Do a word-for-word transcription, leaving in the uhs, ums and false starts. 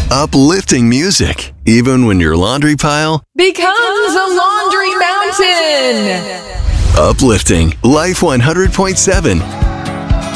Uplifting music, even when your laundry pile becomes a laundry mountain. Uplifting Life one hundred point seven.